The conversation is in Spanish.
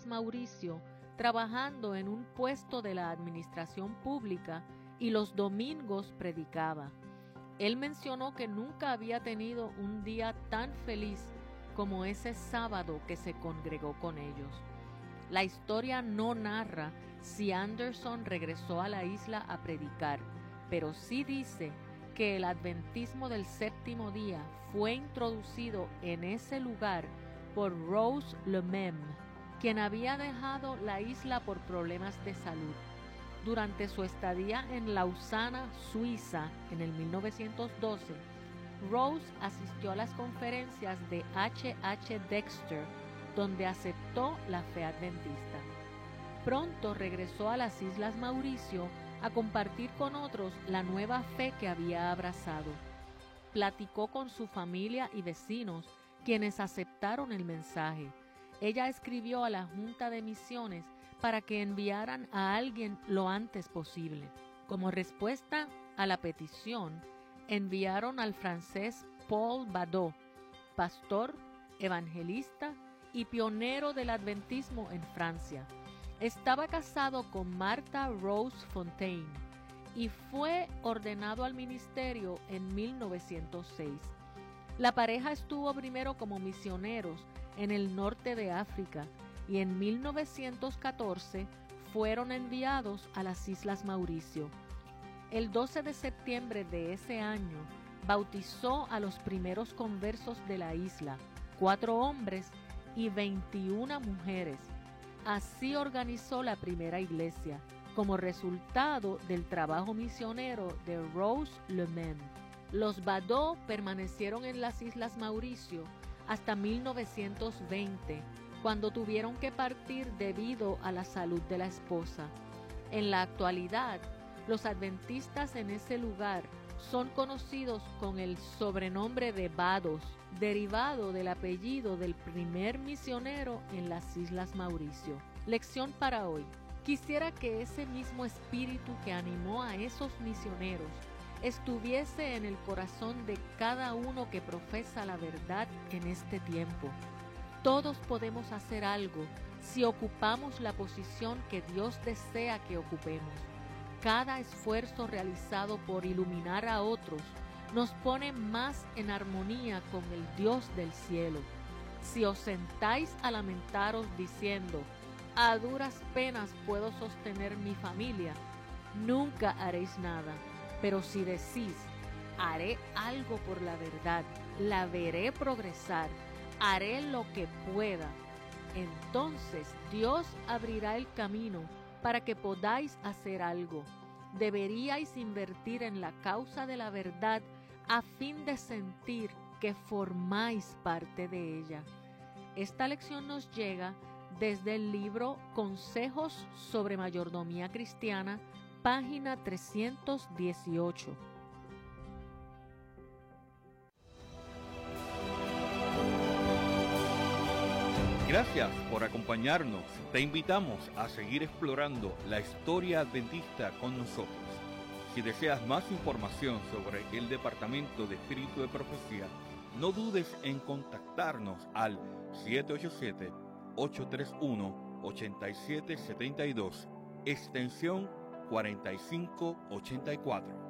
Islas Mauricio trabajando en un puesto de la administración pública y los domingos predicaba. Él mencionó que nunca había tenido un día tan feliz como ese sábado que se congregó con ellos. La historia no narra si Anderson regresó a la isla a predicar, pero sí dice que el adventismo del séptimo día fue introducido en ese lugar por Rose Lemem, quien había dejado la isla por problemas de salud. Durante su estadía en Lausana, Suiza, en el 1912, Rose asistió a las conferencias de H. Dexter, donde aceptó la fe adventista. Pronto regresó a las Islas Mauricio a compartir con otros la nueva fe que había abrazado. Platicó con su familia y vecinos, quienes aceptaron el mensaje. Ella escribió a la Junta de Misiones para que enviaran a alguien lo antes posible. Como respuesta a la petición, enviaron al francés Paul Badeau, pastor, evangelista y pionero del adventismo en Francia. Estaba casado con Martha Rose Fontaine y fue ordenado al ministerio en 1906. La pareja estuvo primero como misioneros en el norte de África y en 1914 fueron enviados a las Islas Mauricio. El 12 de septiembre de ese año bautizó a los primeros conversos de la isla, 4 hombres y 21 mujeres. Así organizó la primera iglesia, como resultado del trabajo misionero de Rose Lemem. Los Badeau permanecieron en las Islas Mauricio hasta 1920, cuando tuvieron que partir debido a la salud de la esposa. En la actualidad, los adventistas en ese lugar son conocidos con el sobrenombre de Bados, derivado del apellido del primer misionero en las Islas Mauricio. Lección para hoy. Quisiera que ese mismo espíritu que animó a esos misioneros estuviese en el corazón de cada uno que profesa la verdad en este tiempo. Todos podemos hacer algo si ocupamos la posición que Dios desea que ocupemos. Cada esfuerzo realizado por iluminar a otros nos pone más en armonía con el Dios del cielo. Si os sentáis a lamentaros diciendo, a duras penas puedo sostener mi familia, nunca haréis nada. Pero si decís, haré algo por la verdad, la veré progresar, haré lo que pueda, entonces Dios abrirá el camino para que podáis hacer algo. Deberíais invertir en la causa de la verdad a fin de sentir que formáis parte de ella. Esta lección nos llega desde el libro Consejos sobre Mayordomía Cristiana, página 318. Gracias por acompañarnos. Te invitamos a seguir explorando la historia adventista con nosotros. Si deseas más información sobre el Departamento de Espíritu de Profecía, no dudes en contactarnos al 787-831-8772, extensión 4584.